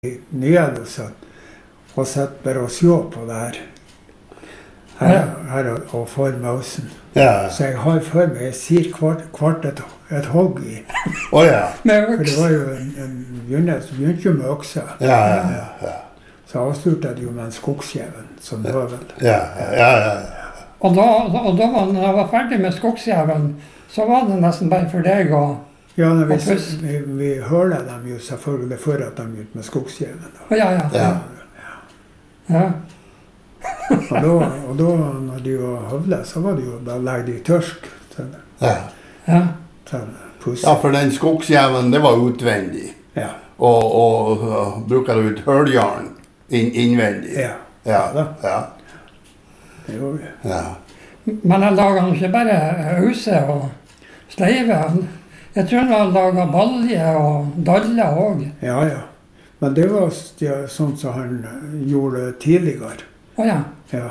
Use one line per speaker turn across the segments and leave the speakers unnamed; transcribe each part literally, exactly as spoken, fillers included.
ned og satt, og satt bare og så på det her. Her, her og, og for mausen.
Ja.
Så jeg har for meg, jeg sier kvart, kvart et, et hogg i.
Å ja.
For det var jo en, en begynnelse, begynte jo med øksa.
Ja, ja, ja, ja.
Så avsluttet jeg jo med en skogskjeven, som høvel.
Ja, ja, ja, ja.
Og da, og da var, når jeg var ferdig med skogskjeven, så var det nesten bare for deg å
Ja, når vi, vi, vi hører dem jo selvfølgelig før at de ut med skogskjeven.
Ja, ja.
Ja.
Ja.
Og da, og da, når de var høvlet, så var det jo, da legde de tørsk til,
Ja.
Ja.
til puss.
Ja, for den skogsjæven, det var utvendig.
Ja.
Og, og, og bruker du ut høljarn inn, innvendig.
Ja.
Ja, ja,
Det gjorde vi.
ja.
Men jeg laget ikke bare huse og sleive. Jeg tror jeg laget balje og dalle også.
Ja, ja. Men det var ja, sånn som han gjorde tidligere.
Å ja.
Ja.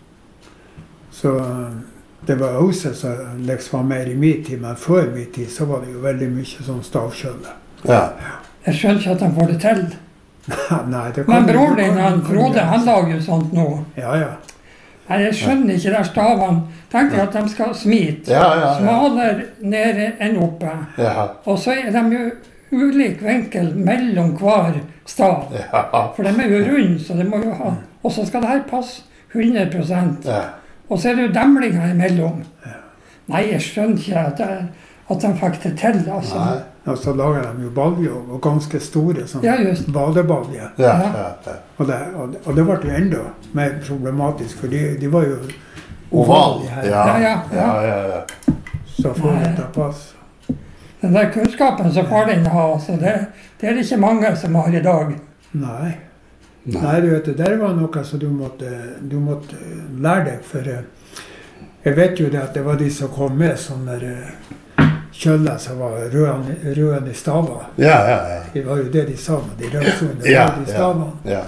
Så det var også som liksom var mer i min tid, men før min tid så var det jo veldig mye sånn stavkjølle.
Ja.
Jeg skjønner ikke at de får det til.
Nei, det
Men
kan-
bror din,
kan-
han
kan
Frode,
gjøre.
han lager jo sånt nå.
Ja, ja.
Nei, jeg skjønner ikke der stavene. Tenk deg at de skal smite.
Ja, ja, ja.
Smalere nede enn oppe.
Ja.
Og så er de jo ulik vinkel mellom hver stav.
Ja.
For de er jo runde, så det må jo ha. Og så skal det her passe hundre prosent.
Ja.
Og så er det jo demlinger imellom. Nei, jeg skjønner ikke at, jeg, at de fikk det til, altså.
Nei.
Og så lager de jo balje, og ganske store, sånn
Ja, just.
badebalje.
Ja, ja, ja.
Og det, og, det, og det ble jo enda mer problematisk, for de, de var jo
Oval.
ovale her.
Ja,
Ja, ja,
ja,
ja.
ja, ja.
Så får
Nei.
det ta pass.
Den der kunnskapen som far din har, altså, det, det er det ikke mange som har i dag.
Nei.
Nei.
Nei, du vet, det der var noe som du måtte, du måtte lære deg, for eh, jeg vet jo det at det var de som kom med sånne eh, kjøller som var røde, røde i staver.
Ja, ja, ja.
Det var jo det de sa med de rødsone,
Ja,
røde i
ja,
stavene.
ja.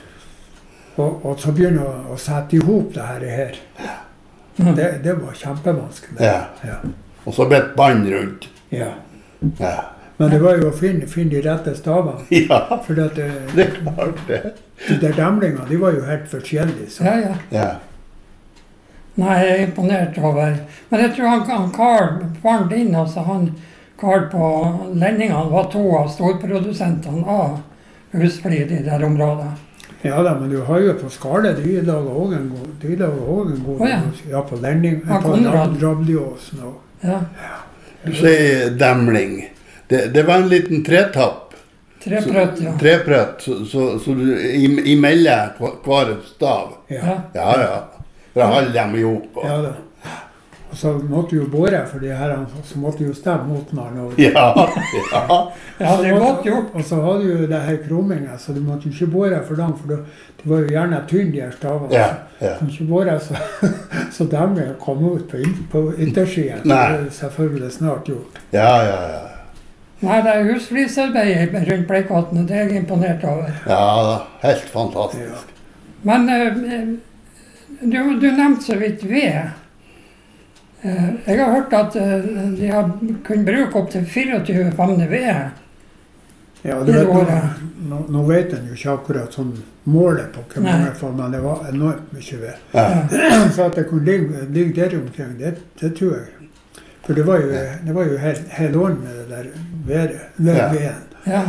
Og, og så begynne å, å sette ihop det her. her. Det, det var kjempevanskelig.
Ja.
Ja.
Og så ble et band rundt.
Ja.
Ja.
Men det var jo å finne, finne de rette stavene.
Ja,
For at det,
det er klart det.
de der demlingene, de var jo helt forskjellige. Så.
Ja, ja.
Ja.
Nei, jeg er imponert over. Men jeg tror han, han Karl, faren din, altså han Karl på Lendingene, var to av storprodusentene av husflid i det området.
Ja da, men du har jo på Skale, de lager også en god, de lager også en god
Å, ja.
ja, på Lending,
Ja,
på
Konrad.
Rabliåsen og
Ja,
Du sier demling. Det, det var en liten tretapp.
treprøtt, ja.
Treprøtt, så, så, så du im- imellom hver- hver stav.
ja.
Ja.
Ja, ja. For å holde dem i hop. og-
Ja da. Og så måtte du jo bore for de her, så måtte du jo stemme mot hverandre.
Ja, ja.
Ja, det er godt gjort.
Og så hadde du jo det her krumminga, så du måtte jo ikke bore for dem, for det- de var jo gjerne tynne, de her stavene.
Ja, ja.
Så du ikke bore, så, så demlingen kom ut på, inn- på yttersiden. Så
Nei.
det er selvfølgelig snart gjort.
Ja, ja, ja.
Nei, det er husflidsarbeidet rundt Bleikvatnet, det er jeg imponert over.
Ja, helt fantastisk.
Ja.
Men eh, du, du nevnte så vidt ved. Eh, Jeg har hørt at eh, de har kunnet bruke opp til fireogtyve famner ved.
Ja, du
I
vet, nå,
året.
nå, nå vet en jo ikke akkurat sånn målet på hvor
Nei.
mange fall, men det var enormt mye ved.
Ja.
Så at det kunne ligge, ligge der omkring, det, det tror jeg. For det var jo, det var jo helt hel år med det der været, ved,
Ja.
veden.
Ja,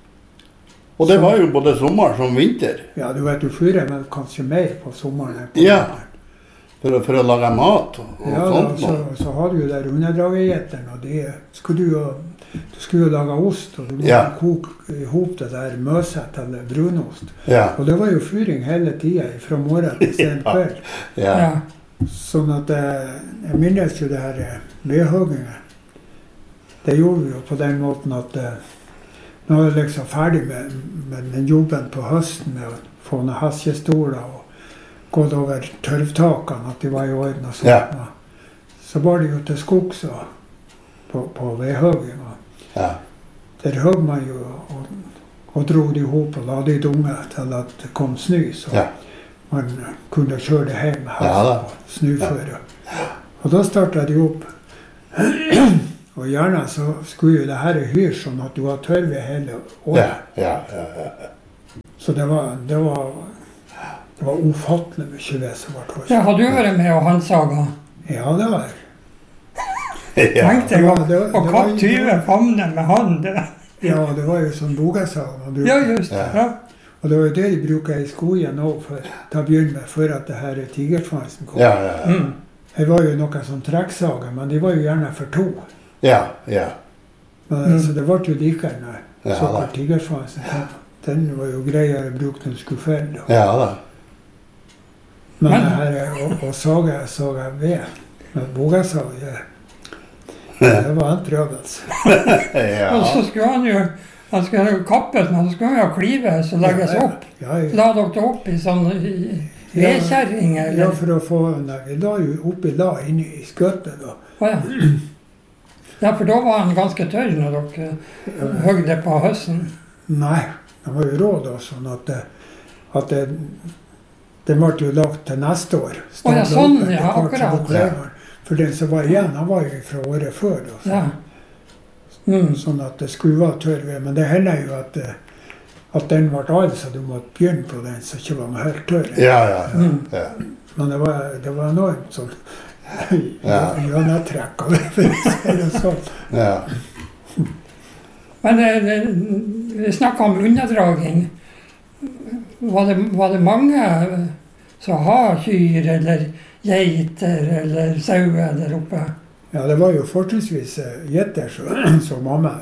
Og det var jo både sommer som vinter.
Ja, du vet, du fyrer vel kanskje mer på sommeren enn på
Ja.
vinteren.
For å, for å lage mat og, og
Ja, da,
sånt.
så,
nå.
så hadde du jo der underdragergjeteren, og det skulle du jo, du skulle jo lage ost, og du måtte
Ja.
koke ihop det der møset eller brunost.
Ja,
Og det var jo fyring hele tida, fra morgen til sen
Ja.
kveld.
ja.
ja.
Sånn at eh, jeg minnes jo det her eh, vedhuggingen. Det gjorde vi jo på den måten at eh, nå er jeg liksom ferdig med, med den jobben på høsten med å få ned hesjestoler og gått over tørvtakene, at de var i orden og sånt.
Ja.
Så var det jo til skogs og på, på vedhugginga.
Ja.
Der høgg man jo og, og dro de ihop og la de dunge til at det kom snø. Så
Ja.
man kunne kjøre det hjem med
Ja da.
hest på snøføre. Og da startet de opp. Og gjerne så skulle jo det her hyre sånn at du har tørve hele
Ja,
året.
ja, ja, ja.
Så det var, det var, det var ufattelig mye det som var tås.
Ja, har du vært med og handsaga?
Ja, det var jeg.
Ja.
Tenkte jeg,
det var-
og,
det var-
og
det var-
kapp tyve famner med han. Det.
Ja, det var jo sånn bogasag. man brukte.
Ja, just det. Ja.
Og det var jo det de bruker i skogen nå, for, til å begynne med, før at det her tigersvansen kom.
Ja, ja, ja.
Mm.
Det var jo noen sånn trekksager, men de var jo gjerne for to.
Ja, ja.
Men,
Mm.
Så det ble jo likere når
Ja,
såkalt
da.
tigersvansen kom. Den var jo greiere å bruke når du skulle felle. da.
Ja da.
Men
Men-
det her å, å sage, sage ved med bogasag, det, det var en prøvelse.
Ja.
Og så skulle han jo han skulle kappes, men så skulle han jo klives og legges opp.
Ja, ja.
La dere det opp i sånn i- vedkjerring,
Ja,
eller?
for å få nei, vi la jo oppi la inne i skøttet da.
Å ja. Ja, for da var han ganske tørr når dere høgde på høsten.
Nei, det var jo råd da, sånn at, det, at det, det ble jo lagt til neste år.
Å ja, sånn,
Stablet opp
ja,
et par til
akkurat.
bukleggeren. For den som var igjen, han var jo fra året før da. Så,
Ja. Mm.
Sånn at det skulle være tørr ved. Men det hender jo at, eh, at den ble all, så du måtte begynne på den, så ikke var den helt tørr.
Ja, ja, ja.
Mm.
ja.
Men det var, det var enormt sånn
Ja.
hjørnetrekk av det, for å si det sånn.
ja.
Men det, det, vi snakka om underdraging. Var det, var det mange som har kyr eller geiter eller sauer der oppe?
Ja, det var jo fortrinnsvis eh, gjetter som som mamma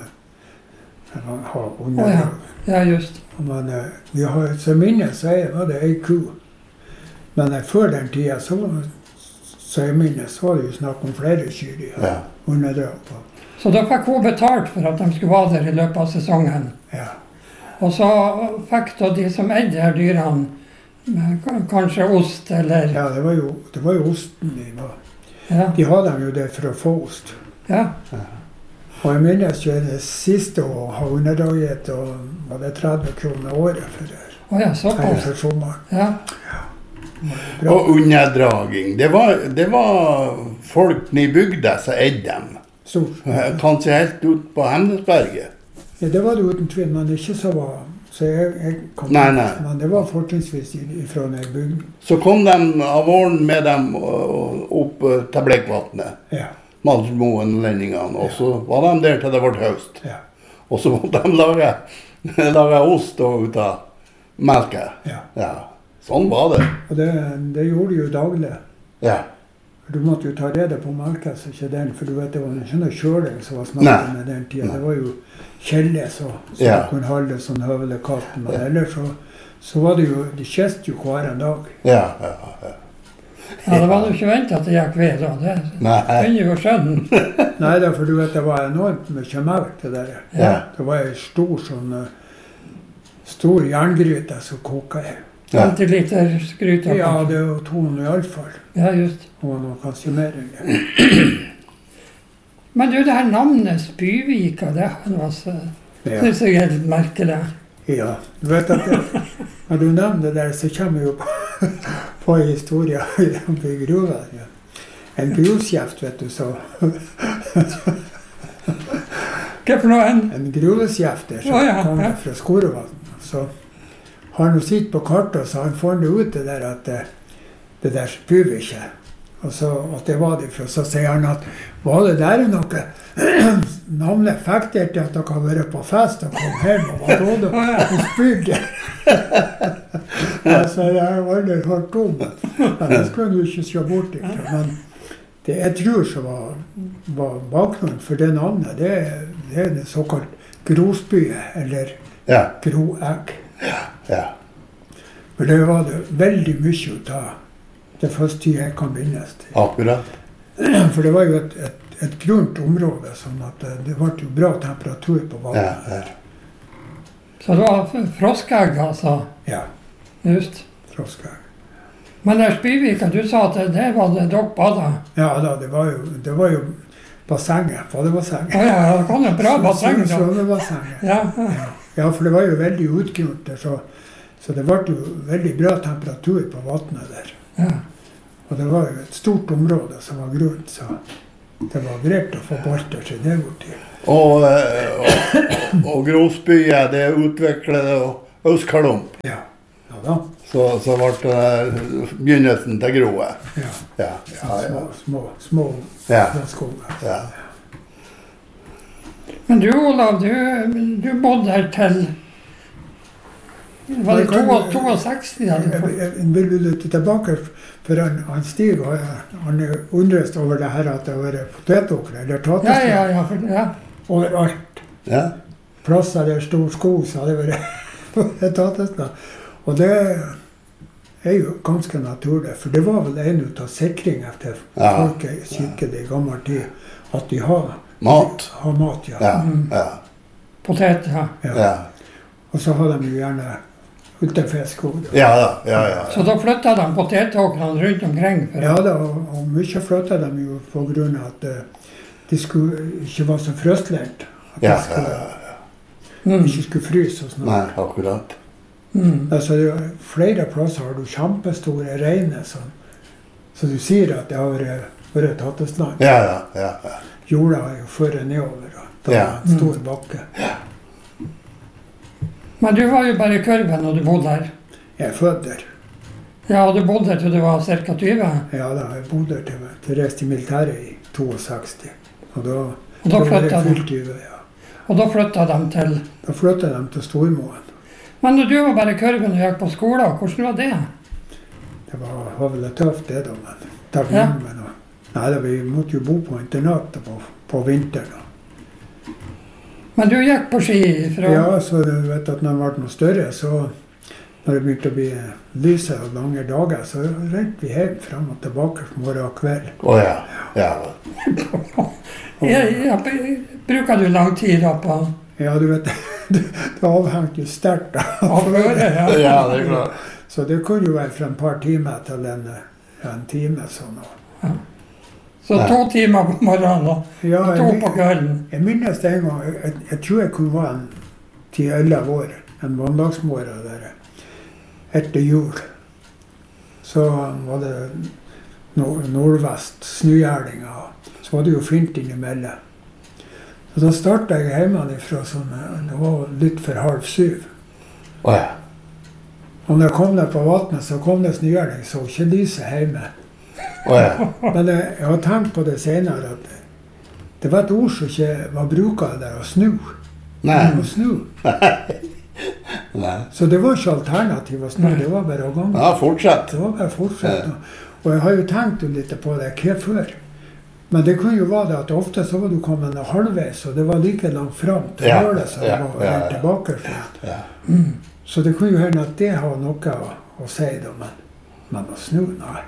har underdrag.
Ja, just.
Men eh, vi har så minne, så er- var det ei ku. Men eh, før den tida, så, så jeg minnes, så var det jo snakk om flere kyr de
Ja.
har underdrag på.
Så da fikk hun betalt for at de skulle være der i løpet av sesongen.
Ja.
Og så fikk da de som eide de her dyrene med k- kanskje ost eller
ja, det var jo, det var jo osten de var.
Ja.
De hadde jo det for å få ost.
ja.
Og jeg minnes jo det siste å ha underdraget, og var det tretti kroner året for det.
Å ja,
Her
såpass.
for sommeren.
Ja.
Bra.
Og underdraging. Det var, det var folk i bygda som eide dem.
Stort.
Kanskje helt ut på Hemnesberget.
Ja, det var det uten tvil, men ikke så var så jeg, jeg kom
Nei, nei.
Men det var fortrinnsvis i- fra den bygden.
Så kom de av våren med dem øh, opp øh, til Blekkvatnet.
Ja,
Malmsmoen og Lendingene. Og så var de der til det ble høst.
ja,
Og så måtte de lage, lage ost og ut av melka.
ja.
Ja. Sånn var det.
Og det, det gjorde de jo daglig.
Ja.
For Du måtte jo ta rede på melka, så ikke den, for du vet det var ikke noe kjøling som var snakk
Nei.
om med den tida.
Nei.
Det var jo kjelle så, så
Ja.
du kunne holde sånn høvelig katt. Men
Ja.
ellers så, så var det jo, de kjeste jo hver en dag.
Ja, ja, ja.
ja, det var jo ikke vent at det gikk ved da. Det
Nei.
kunne jo skjønne.
Nei da, for du vet det var enormt mye melk det der.
Ja.
Det var ei stor sånn eh, stor jerngryte som koka i.
Ja.
femti liter skryt.
Ja, det er jo to hundre iallfall.
Ja, just.
Og noe kanskje mer enn det.
Men du, det her navnet Spyvika, det var så,
Ja.
synes jeg er litt merkelig.
ja. Du vet at det, når du nevner det der, så kommer jeg jo på, på en historie om en gruve. Ja. En gruveskjeft, vet du, så
Hva for noe? En?
en gruveskjefter som
Å, ja,
kommer
ja.
fra Skorevatn. Så har han jo sittet på kartet, så han funnet ut det der at det, det der spyr vi ikke. Og så at det var det fra. Så sier han at var det der noe navnet fikk dere til at dere har vært på fest og kom hjem og var råd
Å, ja.
og spydde? Altså, jeg har aldri hørt om det. Men det skulle han jo ikke se bort ifra. Men det jeg tror som var, var bakgrunnen for det navnet, det, er- det er det såkalt grosbyet, eller
Ja.
groegg.
Ja.
For det var det veldig mye ut av det første jeg kan minnes til.
Akkurat.
For det var jo et, et, et grunt område, sånn at det, det ble jo bra temperatur på
Ja,
vannet.
ja.
Så det var f- froskeegg, altså.
Ja,
Just.
froskegg.
Men der Spyvika, du sa at det, det var det dere bada.
Ja da, det var jo, det var jo bassenget,
Å
badebassenget.
ja, det kan jo bra basseng, da.
Svømmebassenget.
Ja, ja.
Ja, for det var jo veldig utgrunt der, så, så det ble jo veldig bra temperatur på vannet der.
ja.
Og det var jo et stort område som var grunt, så det var greit å få bolter til det borti.
Og, øh, og, og Grosbyet, det utviklet og Auskalump.
Ja. Ja da.
Så, så ble det der begynnelsen til Groe.
Ja.
Ja, ja, ja.
Små, små, små
Ja.
skoger.
Ja.
Men du, Olav, du, du bodde her til Var det sekstiåtte? Ja,
Jeg, jeg vil litt tilbake, for han, han Stig og han undres over det her at det har vært potetåkre, eller
ja,
tateslag,
ja, ja, for, ja.
overalt.
Ja.
Plasser der stor skog, så hadde det vært et tateslag. Og det er jo ganske naturlig, for det var vel en av sikringene til
Ja.
folket skikkelig i gammel tid, at de har
Mat.
Har mat, ja.
Ja, ja,
Potet, ja.
Ja.
ja.
Og så har de jo gjerne utenfisk òg.
Ja, ja, ja, ja.
Så da flytta de potetåkrene rundt omkring. For,
Ja da, og, og mye flytta de jo på grunn av at uh, de skulle ikke være så frostlært. At
Ja,
de skulle,
ja,
mm,
ikke skulle fryse og sånn.
Nei, akkurat.
mm.
Altså, det er flere plasser har du kjempestore reiner, sånn. Så du sier at det har vært, vært tattesland.
Ja, ja, ja, ja.
Jorda har jo ført nedover, og det
Ja.
er en stor bakke.
Men du var jo bare i kurven når du bodde her.
Jeg er født der.
Ja, og du bodde her til du var ca. tyve.
Ja da, jeg bodde der til, til reiste i militæret i seksogto. Og da,
Og da
var jeg
flytta de,
fylt tyve, ja.
og da flytta de til
Da flytta de til Stormoen.
Men når du var bare i kurven og gikk på skolen, hvordan var det?
Det var, var vel litt tøft det da, men da vi
Ja.
hjemme nå. Nei, da, vi måtte jo bo på internat på, på vinteren.
Men du gikk på ski fra
Ja, så du vet at når det ble noe større, så når det begynte å bli lyse og lange dager, så rent vi hjem frem og tilbake morgen og kveld.
Å ja, ja.
ja, ja, Bruker du lang tid da på
Ja, du vet, det, det avhengte jo sterkt da.
avhøret? Ja.
Ja, det er klart.
Så det kunne jo være fra en par timer til en, en time sånn. og-
Så to timer på morgenen og
Ja,
og to
jeg,
på kvelden.
jeg minnes det en gang, jeg, jeg tror jeg kunne være en ti elleve år, en mandagsmorgen der, etter jul. Så var det nord nordvest, snøgjerninger, så var det jo fint innimellom. Så da startet jeg hjemmefra sånn, det var litt for halv syv.
Å ja.
Og når jeg kom ned på vattnet, så kom det snøgjerning, så ikke lyset hjemme.
Å ja.
Men jeg, jeg har tenkt på det senere, at det var et ord som ikke var bruket der, å snu.
Nei.
Å snu.
Nei.
Så det var ikke alternativ å snu, det var bare å gange.
Ja, fortsett.
Det var bare fortsatt. Og jeg har jo tenkt jo litt på det, hvorfor? Men det kunne jo være det at ofte så var du kommet halvveis, og det var like langt frem til
Ja,
målet, så det
ja,
var
ja,
helt
ja.
tilbake.
Ja.
Så det kunne jo hende at det har noe å, å si, da, men, men å snu, nei.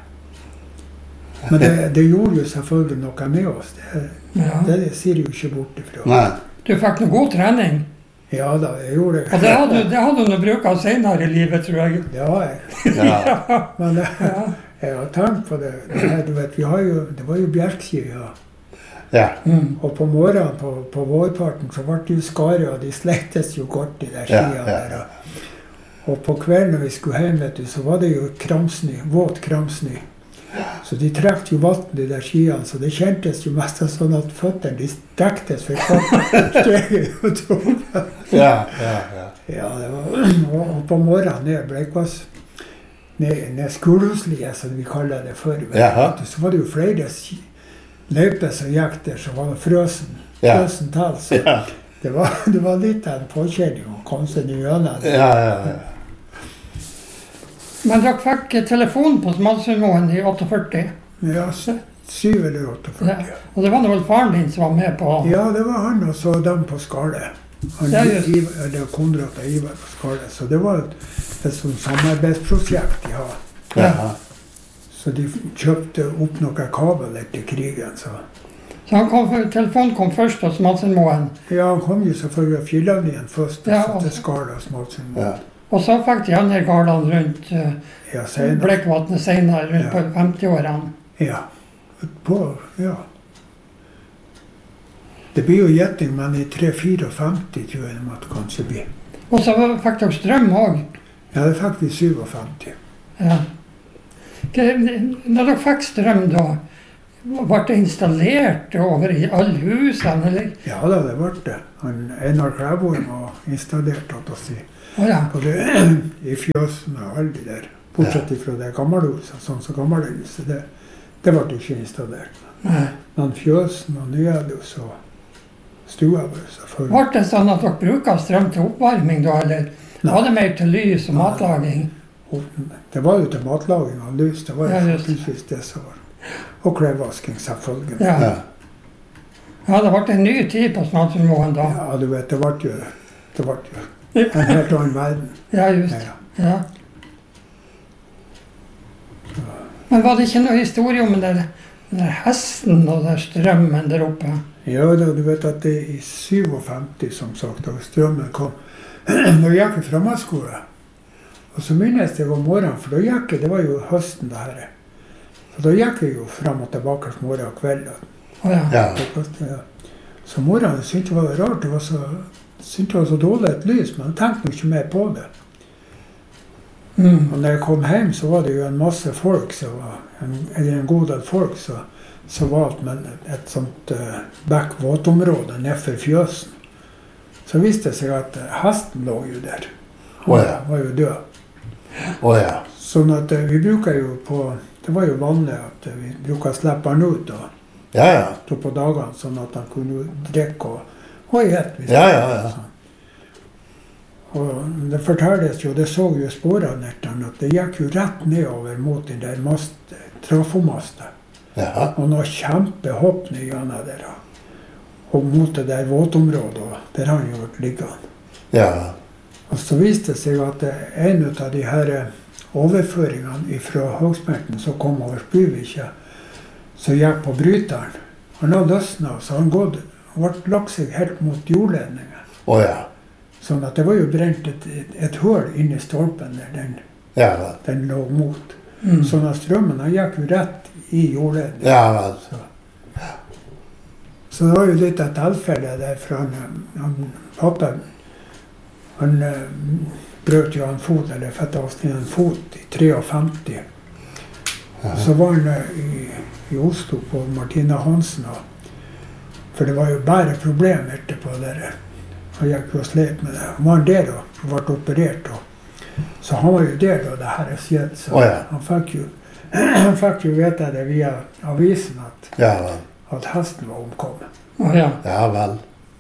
Men det, det gjorde jo selvfølgelig noe med oss, det,
Ja.
det, det sier jo ikke bort ifra.
Nei.
Du fikk noe god trening.
Ja da, jeg gjorde
Og det hadde, det hadde du brukt senere i livet, tror jeg.
Det har jeg.
Ja.
Men det,
Ja.
jeg har tenkt på det. det her, du vet, vi har jo, det var jo bjerkski, ja.
Ja.
Mm.
Og på morgenen, på, på vårparten, så ble det jo skare, og de slektes jo godt, de der
Ja,
skia
ja.
der. Og, og på kvelden når vi skulle hjem, vet du, så var det jo kramsnø, våt kramsnø. Så de trekte jo vann, de der skiene, så det kjentes jo mest sånn at føttene, de stektes for hvert steg ut.
Ja, ja, ja.
Ja, det var, og på morgenen ned Bleikvass, ned, ned Skolhusliet, som vi kaller det før.
Jaha.
Så var det jo flere ski- løyper som gikk der, så var det frøsen,
Ja.
frøsen til. Så
Ja,
det var, det var litt av en påkjenning å komme seg gjennom det.
ja, ja. ja.
Men dere fikk telefon på Smalsundmoen i førtiåtte.
Ja, s- syv eller
Ja.
åtteogførti.
Og det var nå vel faren din som var med på
Ja, det var han og så dem på Skale. Han,
Ja, just.
Ivar, eller Konrad og Ivar på Skale. Så det var et, et sånt samarbeidsprosjekt de har.
Ja.
Så de kjøpte opp noen kabel etter krigen. Så.
Så han kom, telefonen kom først til Smalsundmoen.
Ja, han kom jo selvfølgelig av Fjellavlien først,
Ja,
og så
og-
til Skale og Smalsund.
Ja.
Og så fikk de andre gardene rundt uh,
Ja, senere.
Blekkvatnet senere, rundt
Ja.
på femtiårene.
Ja. På, ja. Det blir jo gjetting, men i tre femtifire tror jeg det måtte kanskje bli.
Og så fikk dere strøm òg.
Ja, det fikk vi femtisju.
Ja. Hva- Når dere fikk strøm, da, ble det installert over i alle husene? Eller?
Ja da, det ble det. Han, Einar Klæboen var installert at oss i
Å ja.
Både i fjøsen og alle de der. Bortsett fra det gammelhuset, sånn som gammelhuset, det, det ble ikke installert.
Nei.
Men fjøsen og nyhus og stua var selvfølgelig.
Var det sånn at dere bruker strøm til oppvarming da, eller var det mer til lys og matlaging?
Det var jo til matlaging og lys, det var jo
Ja, just.
faktisk det som var. Og klesvasking, selvfølgelig.
Ja.
Ja.
Ja, det ble en ny tid på Smalsundmoen da.
Ja, du vet, det ble jo, det ble jo en helt annen verden.
Ja, just.
Ja.
Ja. Men var det ikke noe historie om den der, den der hesten og den strømmen der oppe?
Ja, da, du vet at det i syvogfemti, som sagt, da strømmen kom, da gikk jeg fremmedskole. Og så minnes jeg om morgenen, for da gikk jeg, det var jo høsten det her. Så da gikk jeg jo frem og tilbake morgen og kveld.
Å ja.
Ja.
Ja. Så morgenen syntes jeg var rart, det var så, syntes jeg var så dårlig et lys, men jeg tenkte nok ikke mer på det.
Mm.
Og når jeg kom hjem, så var det jo en masse folk, som var, en, eller en god del folk, som så valgte med et sånt uh, bekk-våtområde nedfor fjøsen. Så viste det seg at uh, hesten lå jo der. Han
Å ja.
var jo død.
Å ja.
Sånn at uh, vi bruker jo på, det var jo vanlig at uh, vi bruker å slippe han ut og
Ja, ja.
stå på dagene, sånn at han kunne drikke og, og gjette. hvis
Ja,
det
ja,
var
ja.
sånn. Og det fortelles jo, det så jo sporene etter at det gikk jo rett nedover mot den der mast, trafomastet.
Ja.
Og noe kjempehopp ned gjennom der. Og mot det der våtområdet, og der har han jo vært liggende.
Ja.
Og så viste det seg at en av de her overføringene fra Hogsmerten som kom over Spyvikje, som gikk på bryteren, han har løsnet, så han gått, han ble lagt seg helt mot jordledningen.
Å ja.
Sånn at det var jo brent et, et, et hull inni stolpen der den,
Ja vel.
den lå mot.
Mm.
Sånn at strømmen han gikk jo rett i jordledningen.
Ja vel.
Så. så det var jo litt av tilfelle der, for han, han pappa, han uh, brøt jo en fot, eller fett av seg en fot i femtitre.
Ja.
Så var han uh, i, i Oslo på Martina Hansen, og, for det var jo bare problem etterpå der. Han gikk jo og slet med det. Han var der da, og ble operert da. Så han var jo der da det her er skjedd. Så
Å ja.
han fikk jo, han fikk jo vite det via avisen at,
Ja vel.
at hesten var omkommet.
Å ja.
Ja vel.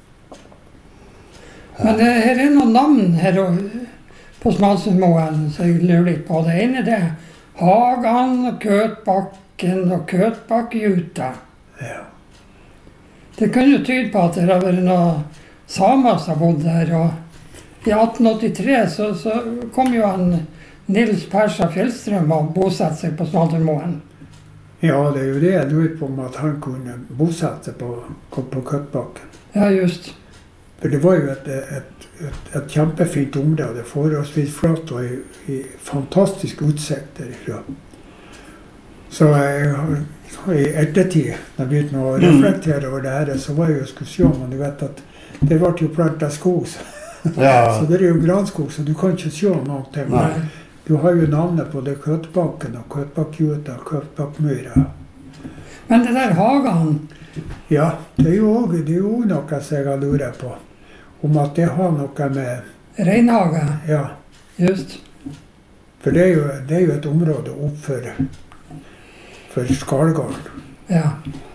Men det her er noen navn her og, på Smalsundmoen som jeg lurer litt på. Det ene det er Hagan, Køtbakken og Køtbakkjuta.
Ja.
Det kunne jo tyde på at det har vært noen samer som bodde der. Og i atten åttitre så, så kom jo han Nils Persa Fjellstrøm og bosatte seg på Smalsundmoen.
ja, det er jo det jeg lurer på, om at han kunne bosette seg på, på Køtbakken.
Ja, just.
For det var jo et, et, et, et kjempefint område, forholdsvis flatt og i, i fantastisk utsikt derifra. Så jeg har i ettertid, når jeg begynte å reflektere over det her, så var jeg jo skulle se om, du vet at det ble jo plantet skog, så,
Ja.
så det er jo granskog, så du kan ikke se noe til.
Nei.
Du har jo navnet på det Køtbakken og Køtbakkjuta og Køtbakkmyra.
Men det der Hagan,
Ja, det er jo også, det er jo noe som jeg har lurer på. Om at det har noe med,
Reinhage,
ja,
just.
for det er jo, det er jo et område oppfor for Skalgarden.
Ja.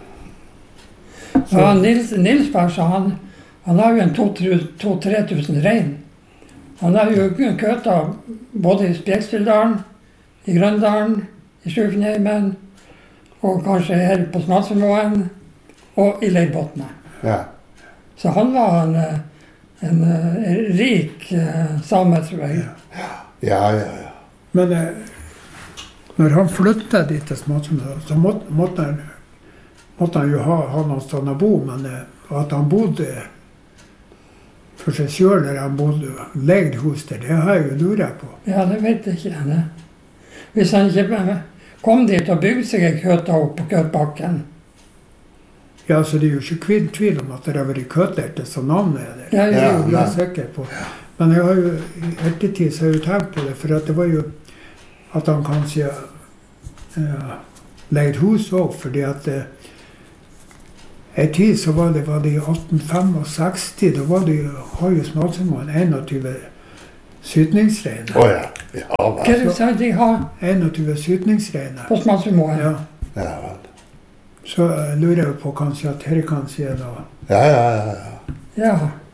Ja, Nils, Nils Persa, han, han har jo en to-tre tusen rein. Han har jo køta både i Spekstildalen, i Grøndalen, i Sjufnheimen, og kanskje her på Smalsundmoen, og i Leirbotne.
Ja.
Så han var en, en, en rik eh, same, tror jeg.
Ja, ja, ja.
Men eh, når han flyttet dit til Smalsundmoen, så måtte, måtte, han, måtte han jo ha, ha noen sted å bo, men eh, at han bodde for seg selv, eller han bodde leid hos der, det har jeg jo lurer på.
Ja, det vet jeg ikke. Det. Hvis han ikke kom dit og bygde seg en køta opp på Køtbakken.
Ja, så det er jo ikke tvil, tvil om at det har vært køterte, så navnet er det.
Ja,
Det er
ja,
jeg jo
ja.
helt sikker på. Men jeg har jo, i ettertid så har jeg jo tenkt på det, for at det var jo at han kanskje uh, leid hus også, fordi at uh, en tid så var det, var det i atten sekstifem, da var det jo, har jo Smalsundmoen enogtyve sytningsreiner.
Å ja. Ja
Hva er
vel.
det så de har
enogtyve sytningsreiner.
på Smalsundmoen?
Ja.
Ja vel.
Så eh, lurer jeg på kanskje at her kan si noe.
Ja, ja, ja. ja.
Ja.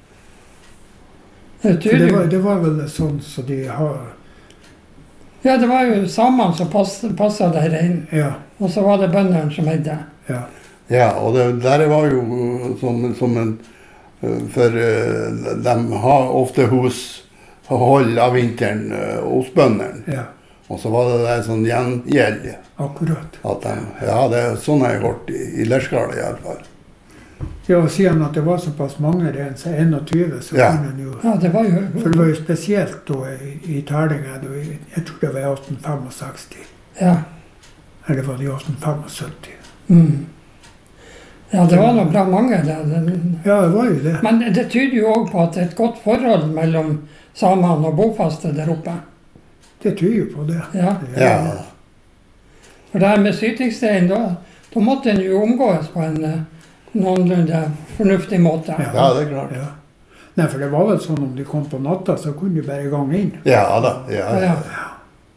Det
For
tyder
det
jo
var, det var vel sånn så de har
Ja, det var jo samene som passa det rein,
Ja.
og så var det bøndene som eide.
Ja.
Ja, og det der var jo som, som en For uh, de har ofte hushold av vinteren uh, hos bøndene.
Ja.
Og så var det der sånn gjengjeld.
Akkurat.
At de, ja, det er sånn jeg har hørt i, i Lerskala i alle fall.
Ja, og siden at det var såpass mange rein, så enogtyve, så
Ja.
kunne en jo
Ja, det var jo
For det var jo spesielt da i, i Terlinga, da i- jeg tror det var i atten sekstifem.
Ja.
Eller var det i atten syttifem?
Mm. Ja, det var nå bra mange. Det, det.
Ja, det var jo det.
Men det tyder jo òg på at det er et godt forhold mellom samene og bofaste der oppe.
Det tyder jo på det.
Ja.
Det
Ja.
er-
For det her med sytingsstein, da, da måtte en jo omgås på en eh, noenlunde fornuftig måte.
Ja.
Ja, det er klart.
Ja. Nei, for det var vel sånn om de kom på natta, så kunne de bare gange inn.
Ja da. Ja,
Ja,
ja.
ja.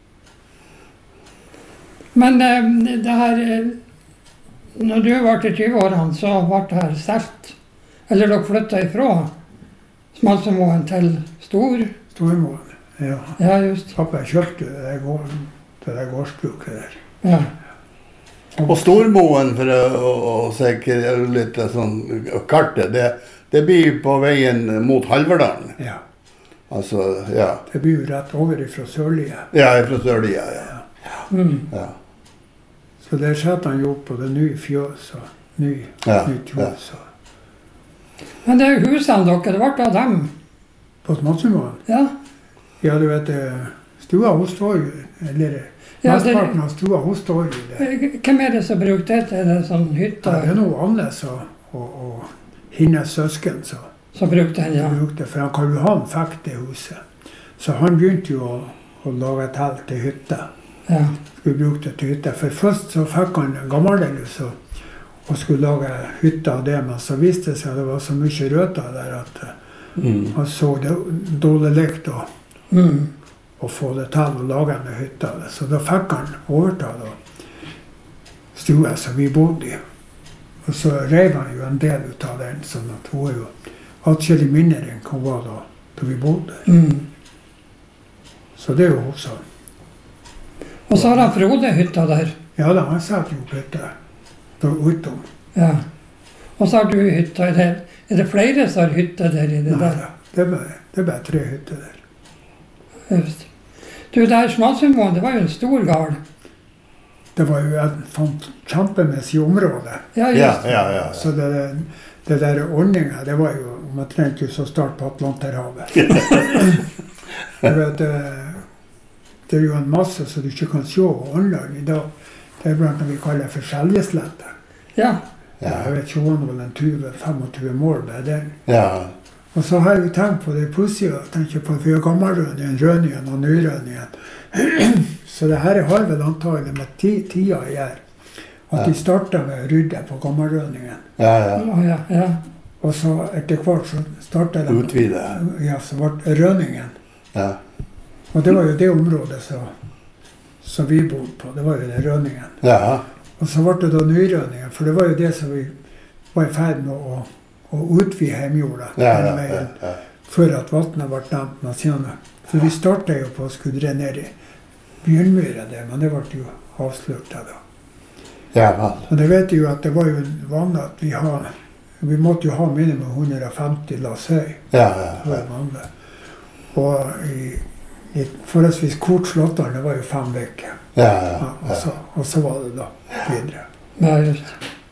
Men eh, det her eh, Når du var til tjue-årene, så ble det her solgt. Eller dere flytta ifra Smalsundmoen til Stor.
Stormål. Ja.
Ja, just.
Pappa kjøpte det der, gård, det der gårdsbruket der.
Ja.
Og Stormoen, for å, å, å sikre litt sånn kartet, det, det blir på veien mot Halverdalen.
Ja.
Altså, ja.
Det blir jo rett over ifra Sørlige.
Ja, fra Sørlia, ja.
Mm.
ja.
Så der setter han jo opp på det nye fjøs og ny,
Ja,
nytt hus. og-
Men det er jo husene dere, det ble av dem.
På Smalsundmoen.
Ja.
Ja, du vet, eh, stua hos står jo, eller
Ja, det-
mesteparten av stua hos står jo der.
Hvem er det som bruker det til det sånn hytta?
Ja, det er noe Annes og, og, og hennes søsken som
Som brukte den, ja.
brukte, for han Karl Johan fikk det huset. Så han begynte jo å, å lage telt til hytte.
ja.
Skulle bruke det til hytte. For først så fikk han gammeldelhus og, og skulle lage hytte av det, men så viste det seg at det var så mye røtter der at eh,
Mm.
han så det dårlig likt å,
Mm.
å få det til å lage en hytte av det. Så da fikk han overta da stua som vi bodde i. Og så rev han jo en del ut av den, sånn at hun er jo atskillig mindre enn hun var da, da vi bodde.
Mm.
Så det er jo også.
Og så har han Frode-hytta der.
Ja da, han satt jo på hytte da utom.
Ja. Og så har du hytta der. Er det flere som har hytte der i det
Nei
der?
da, det er bare, det er bare tre hytter der.
Just. Du, der Smalsundmoen, det var jo en stor gard.
Det var jo et fant- kjempemessig område.
Ja,
Ja,
just.
ja, ja.
Så det, det der ordninga, det var jo omtrent jo så start på Atlanterhavet. Jeg vet, eh, det er jo en masse som du ikke kan se på online i dag. Det er blant annet vi kaller for skjeljesletter.
Ja.
Jeg
Ja,
vet ikke om det var en tjue til femogtyve mål med den.
ja.
Og så har jeg jo tenkt på det pussige, jeg tenker på at vi har gammelrønningen, rønningen og nyrønningen. Så det her har vel antagelig med ti, tida å gjøre. At de starta med å rydde på gammelrønningen.
Ja, ja.
Å, ja, ja.
Og så etter hvert så starta de
Utvide.
Ja, så ble rønningen.
Ja.
Og det var jo det området som, som vi bodde på. Det var jo den rønningen.
Ja.
Og så ble det da nyrønningen, for det var jo det som vi var i ferd med å, å utvide hjemjorda.
Ja,
den
ja, ja,
veien,
ja.
Før at vannet ble damt med senere. For vi starta jo på å skulle drenere Bjørnmyra der, men det ble jo avslutta da.
Ja vel.
Og det vet jeg jo at det var jo vanlig at vi har Vi måtte jo ha minimum hundre og femti lass høy.
Ja, ja,
Det var
ja.
jo vanlig. Og i, i forholdsvis kort slåtter, det var jo fem uker.
Ja,
Ja,
ja,
og,
ja.
så, og så var det da videre.
Ja, just.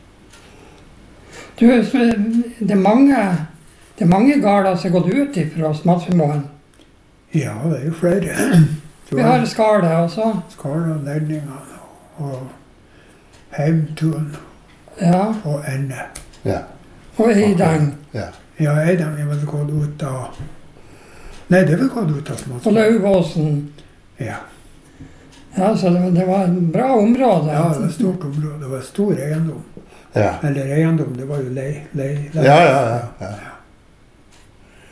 Du, det er mange, det er mange garder som har gått ut fra Smalsundmoen.
Ja, det er jo flere. Du
Vi har Skarle også.
Skala, Ledningene og Heimtun
Ja.
og Ende.
Ja.
Og Eideng.
Ja.
Ja, Eidem er vel gått ut av Nei, det er vel gått ut av
Og
Smalsund.
Lauvåsen.
Ja.
Ja, så det, det var et bra område.
ja, det var et stort område. Det var stor eiendom.
Ja.
Eller eiendom, det var jo lei. lei, lei.
Ja, ja, ja. ja.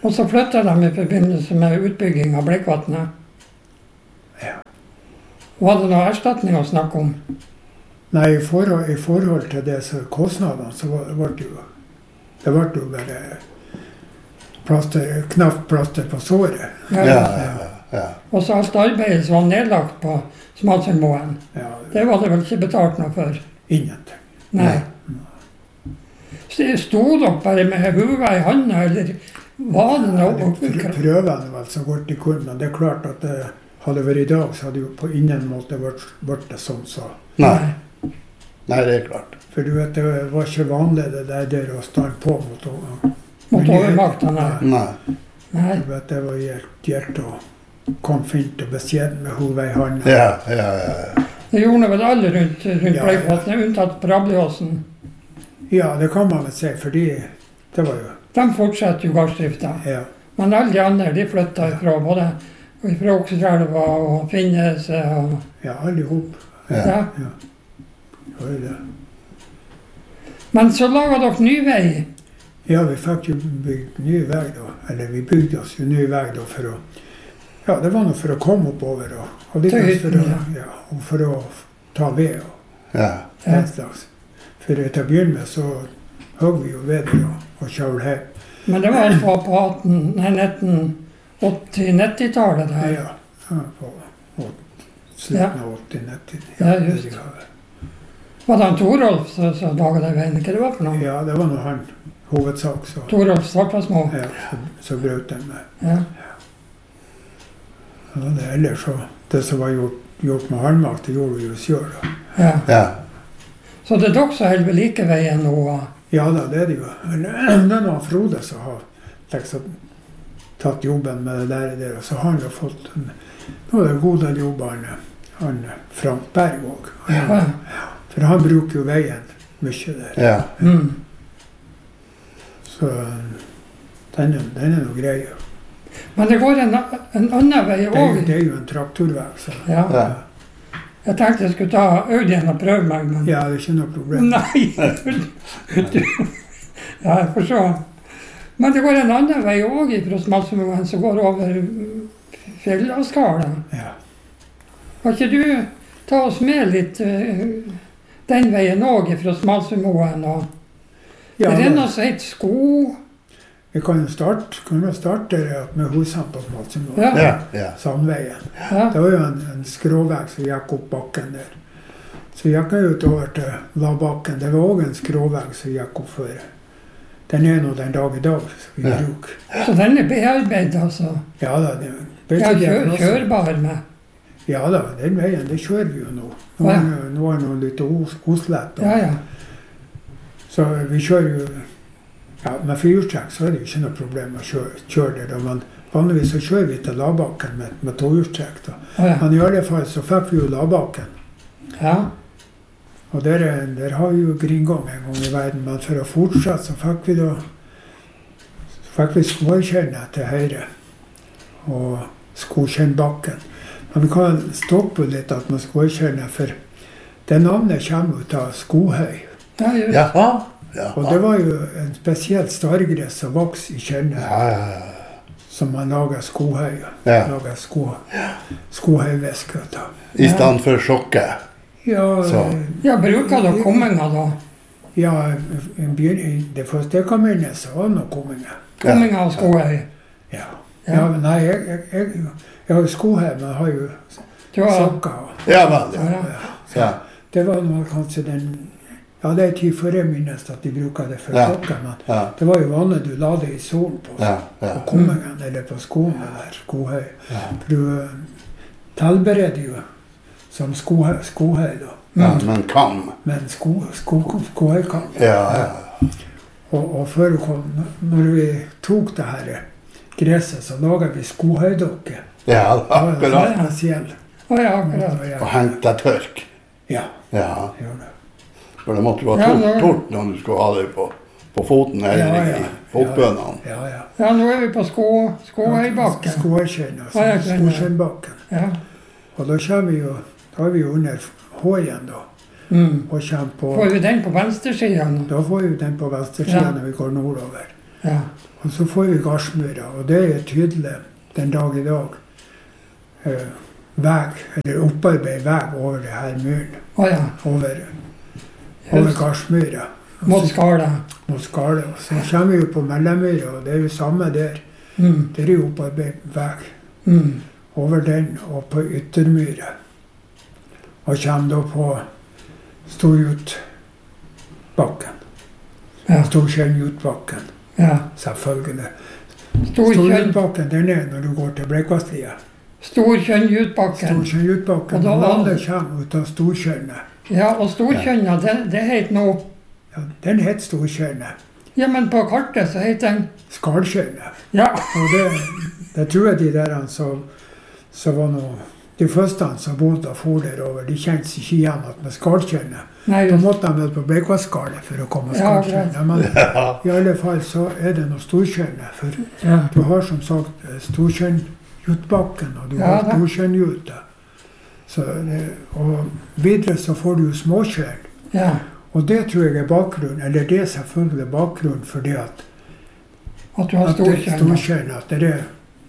Og så flyttet de i forbindelse med utbygging av Bleikvatnet.
Ja.
Var det noe erstatning å snakke om?
Nei, i forhold, i forhold til det så kostnadene, så var, var det jo det ble jo bare plaster, knapt plaster på såret.
Ja.
Ja, ja, ja.
Og så alt arbeidet som var nedlagt på Smalsundmoen,
Ja,
det var det vel ikke betalt noe for?
ingenting.
Nei. Så sto dere bare med hua i handa, eller var det
Ja,
noe?
det prøvene vel så godt de kunne, men det er klart at det hadde vært i dag, så hadde jo på ingen måte vært, vært det sånn så.
Nei. Nei, det er klart.
For du vet, det var ikke vanlig det der, der å stande på mot å-
Mot overmakten, nei.
Nei.
Nei.
Du vet, det var helt hjert og kom fint og beskjeden med hova i handa.
Ja, ja, ja.
Det gjorde vel alle rundt, rundt
Ja,
Bleikvatnet, unntatt på Rabliåsen.
Ja, det kan man vel si, fordi det var jo,
De fortsetter jo gardsdrifta.
ja.
Men alle de andre de flytta ifra både fra Oksetrelva og Finneset og
Ja, alle ihop.
Ja.
ja.
Ja. Det var jo det.
Men så laga dere ny vei.
Ja, vi fikk jo bygd ny vei da. Eller vi bygde oss jo ny vei da for å Ja, det var noe for å komme oppover og, og litt
Til
for, å,
hytten,
ja, og for å ta ved og
Ja.
den slags. For til å begynne med så hogg vi jo ved det og, og kjøl hjem.
Men det var på, på atten, nei, nitten åtti-nittitallet
Ja,
der.
ja. Ja, på åt- slutten av åtti-nitti.
Ja, just. Var det han Torolf som som laga den veien? Hva det var for noe?
Ja, det var nå han hovedsak så,
Torolf Svartvassmo?
ja, så, så brøt den med.
Ja.
Ja, det, ellers så, det som var gjort, gjort med halmakt, det gjorde vi jo sjøl.
ja.
Ja.
Så det er dere som holder ved like veien nå?
Ja da, det er det jo. Men det er noe Frode som har liksom, tatt jobben med det der, der og så har han jo fått en, nå er det god del jobber han, han Frank Berg òg.
Ja.
For han bruker jo veien mye der.
Ja.
Mm.
Så den, er- den er noe grei.
Men det går en, en annen vei
Det, er jo-
òg.
det er jo en traktorvei. Så.
Ja.
Ja.
Jeg tenkte jeg skulle ta Audien og prøve meg, men
Ja, det er ikke noe problem.
Nei! Du- Ja, jeg forstår. Men det går en annen vei òg fra Smalsundmoen som går over Fjellaskallet.
Ja.
Kan ikke du ta oss med litt eh, den veien òg fra Smalsundmoen? Og
Ja,
det er
da,
noe som heter Sko.
vi kan jo starte, kan jo starte med husene på Smalsundmoen.
Ja.
Ja. Ja.
Sandveien.
Ja.
Det var jo en, en skråvegg som gikk opp bakken der. Så gikk jeg utover til Labakken. Det var òg en skråvegg som gikk opp før. Den er nå den dag i dag, som vi
Ja.
bruker.
Så den er bearbeidet, altså.
Ja da, det
Ja,
begge
kjør,
plasser.
kjørbar med.
Ja da, den veien, det kjører vi jo nå. Nå
Ja.
er det- nå er det noe litt os- oslett.
Ja, ja.
Så vi kjører jo ja, med firehjulstrekk så er det jo ikke noe problem å kjøre, kjøre der. da, Men vanligvis så kjører vi til Labakken med, med tohjulstrekk. da.
Å, ja.
Men i alle fall så fikk vi jo Labakken.
Ja.
Og der, er- der har vi jo gringang en gang i verden, men for å fortsette så fikk vi da så fikk vi Skårtjernet til høyre og Skårtjernbakken. Men vi kan stoppe litt at med Skårtjernet, for det navnet kommer ut av Skohøy.
Ja, just.
Jaha.
Og det
Jaha.
var jo en spesielt stargress som vokste i tjernet,
Ja, ja, ja.
som man lager Skohøy.
Ja.
Lager sko, Skohøyvisk ut av.
I stedet for sjokket.
Ja,
Så.
Ja, bruker dere kumminga da?
ja, en begyn- det første jeg kan minnes, så var det noe komminga.
Kumminga og Skohøy.
Ja.
Ja.
Ja, men nei, jeg, jeg, jeg, jeg har jo sko her, men jeg har jo
Du har,
sokker. og-
Ja vel.
ja,
Ja.
ja.
Ja.
Det var nå kanskje den Ja, det er tid før jeg minnes at de bruker det for
Ja.
sokker, men
Ja.
det var jo vanlig du la det i solen på,
Ja. Ja.
på kommingen eller på skoene der, skohøy.
Ja.
For du eh, tilbereder jo som skohøy, skohøy da,
Ja, men kam.
men sko, sko, skohøykam.
Ja, ja.
Og, og før det kom, når vi tok det her gresset, så laget vi skohøydokke.
Ja,
Det var
akkurat.
en spesiell.
Å ja, akkurat.
Og hente tørk.
Ja,
Ja.
gjør det.
For det måtte være
Ja,
tort,
det-
tort når du skulle ha det på, på foten eller
Ja,
i
ja.
fotbønene.
Ja, ja.
Ja, nå er vi på sko, Skohøybakken.
Skårkjønn,
Ja, jeg
altså.
skjønner.
Skårkjønnbakken.
Ja.
Og da kommer vi jo, da er vi jo under Håien da,
Mm.
og kommer på,
Får vi den på venstresida nå?
da får vi den på venstre siden
Ja.
når vi går nordover.
Ja.
Og så får vi Gardsmyra, og det er tydelig den dag i dag. Eh, veg, eller opparbeid veg over det her myren.
Å ja.
Over, over Gardsmyra.
Mot Skala.
Mot Skala. Så kommer vi jo på Mellemmyra, og det er jo samme der.
Mm.
Det er jo opparbeid veg.
Mm.
Over den og på Yttermyra. Og kommer da på Storjutbakken.
Ja.
Storkjønnjutbakken,
Ja.
selvfølgelig.
Storkjønn,
Storjutbakken, den er når du går til Brekkvasslia.
Storkjønnjutbakken.
Storkjønnjutbakken,
Og da
og
var-
alle kommer ut av Storkjønnet.
Ja, og Storkjønna, det, det heter nå...
Ja, den heter Storkjønnet.
Ja, men på kartet så heter den...
Skalkjønnet.
Ja.
Og det, det tror jeg de der som, som var noe... De første som bodde og for derover, de kjente seg ikke igjen at med Skalkjønnet.
Nei,
Da
just,
måtte de vel på Brekkvasskalet for å komme
Ja,
Skalkjønnet. Men i alle fall så er det noe Storkjønnet. For
ja.
du har som sagt Storkjønnjutbakken, og du
Ja,
har
da.
Storkjønnjuta. Så det- Og videre så får du jo Småkjønn.
Ja.
Og det tror jeg er bakgrunnen, eller det er selvfølgelig bakgrunnen for det at,
At du har
at det er
Storkjønna.
storkjønn, at det er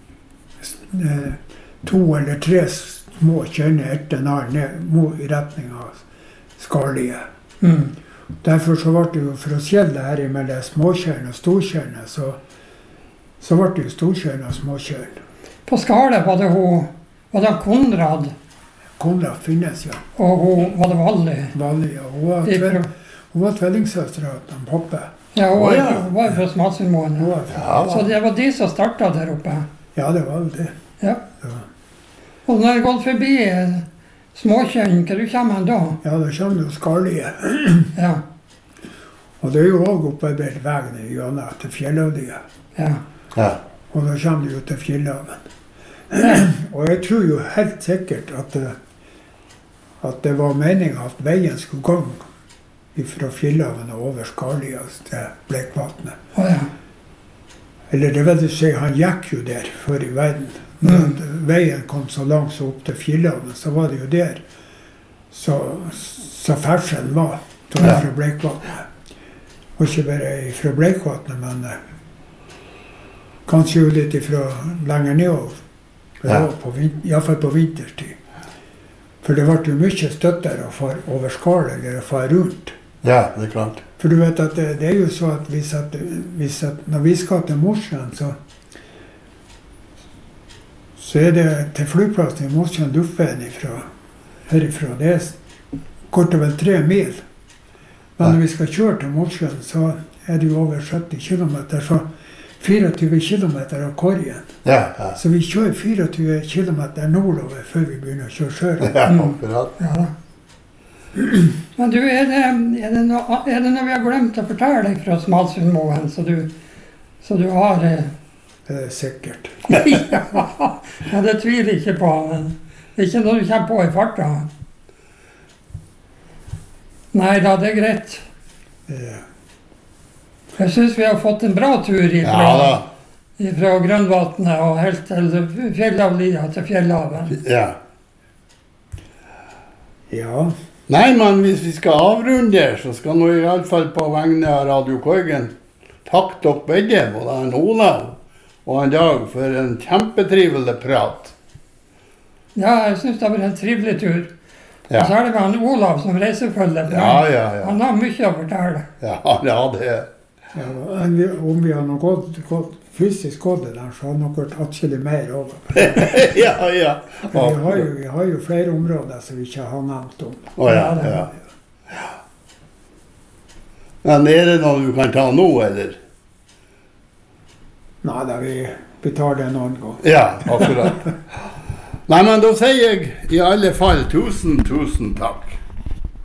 eh, to eller tre små kjønner etter en annen ned mot i retning av Skarlige.
Mm.
Derfor så ble det jo, for å skjelle det her mellom småkjønn og storkjønnet, så, så ble det jo storkjønn og småkjønn.
På Skala var det hun... Var det Konrad,
Konrad finnes, ja.
og hun var det Valle.
Vanlig, og hun var,
De
tve,
fra-
hun var tvillingsøster av den pappa.
Ja, hun
Å,
var,
ja.
hun var fra Smalsundmoen.
Hun
Ja.
var fra-
Ja,
Så det var de som starta der oppe.
Ja, det var jo det.
Ja.
Ja.
Og når jeg gått forbi eh, Småkjønn, hva du kommer hen da?
Ja, da kommer jo Skarlige.
Ja.
Og det er jo også opparbeidet veien gjennom til Fjellhavlia.
Ja.
ja.
Og da kommer du jo til Fjellhaven. Og jeg tror jo helt sikkert at det, at det var meningen at veien skulle gå fra Fjellhaven og over Skarlia til Bleikvatnet.
Å ja.
Eller det vil si, han gikk jo der før i verden. Når
Mm.
veien kom så langt så opp til Fjellhaven, så var det jo der så, så ferdselen var. Da
Ja.
fra Bleikvatnet. Og ikke bare fra Bleikvatnet, men eh, kanskje jo litt ifra lenger nedover. Det
Ja.
var på vin- i hvert fall på vinterstid. For det ble jo mye støttere å fare over skala eller å fare rundt.
ja, det er klart.
For du vet at det, det er jo så at hvis, at, hvis at når vi skal til Mosjøen, så, så er det til flyplassen i Mosjøen luftveien ifra, herifra. Det er s- kort og vel tre mil. Men når vi skal kjøre til Mosjøen, så er det jo over sytti kilometer, så fireogtyve kilometer av Korgen.
Ja, ja.
Så vi kjører fireogtyve kilometer nordover før vi begynner å kjøre sjøl.
Ja,
Mm.
akkurat.
Ja da. Men du, er det, er, det noe, er det noe vi har glemt å fortelle deg fra Smalsundmoen, så du, så du har eh,
Det er sikkert.
ja, ja, det tviler jeg ikke på. Men det er ikke noe du kommer på i farta. Nei da, det er greit.
Eh,
Jeg syns vi har fått en bra tur
Ja
ifra,
da.
ifra Grønvatnet og helt til Fjellhavlia til Fjellhaven.
Ja.
Ja.
Nei, men hvis vi skal avrunde, så skal nå i alle fall på vegne av Radio Korgen takke dere begge, både han Olav og han Dag, for en kjempetrivelig prat.
Ja, jeg syns det har vært en trivelig tur.
Ja,
Og så er det med han Olav som reisefølger. for
ja,
han-
ja. ja.
Han har mye å fortelle.
Ja, ja det er
Ja, om vi, om vi har noe gått, gått, fysisk gått det der, så har det nok vært atskillig mer over.
Ja, ja.
Men vi har, jo, vi har jo flere områder som vi ikke har nevnt om.
Å ja, ja. Men er det noe du kan ta nå, eller?
Nei da, vi, vi tar det en annen gang.
Ja, akkurat. Nei, men da sier jeg i alle fall tusen, tusen takk.